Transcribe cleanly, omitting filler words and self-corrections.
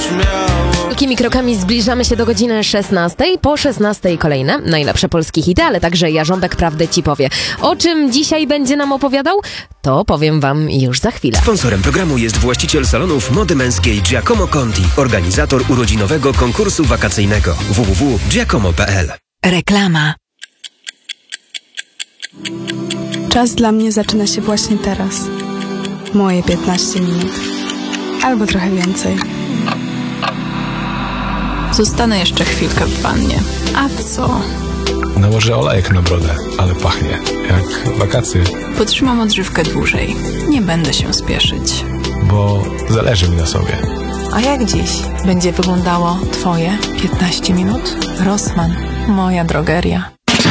śmiało. Wielkimi krokami zbliżamy się do godziny 16. Po 16 kolejne najlepsze polskie hity, ale także Jarząbek prawdę ci powie. O czym dzisiaj będzie nam opowiadał? To powiem wam już za chwilę. Sponsorem programu jest właściciel salonów mody męskiej Giacomo Conti, organizator urodzinowego konkursu wakacyjnego www.giacomo.pl. Reklama. Czas dla mnie zaczyna się właśnie teraz. Moje 15 minut. Albo trochę więcej. Zostanę jeszcze chwilkę w wannie. A co? Nałożę olejek na brodę, ale pachnie jak wakacje, Potrzymam odżywkę dłużej. Nie będę się spieszyć. bo zależy mi na sobie. A jak dziś będzie wyglądało twoje 15 minut? Rossmann, moja drogeria.